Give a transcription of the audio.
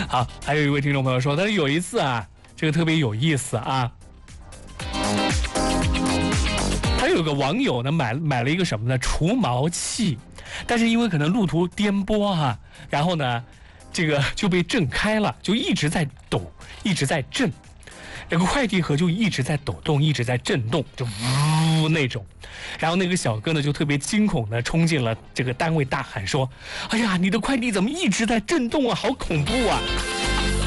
好，还有一位听众朋友说，他说有一次啊，这个特别有意思啊。他有个网友呢买了一个什么呢？除毛器，但是因为可能路途颠簸哈，然后呢，这个就被震开了，就一直在抖，一直在震，那个快递盒就一直在抖动，一直在震动，就呜那种。然后那个小哥呢就特别惊恐的冲进了这个单位，大喊说：“哎呀，你的快递怎么一直在震动啊？好恐怖啊！”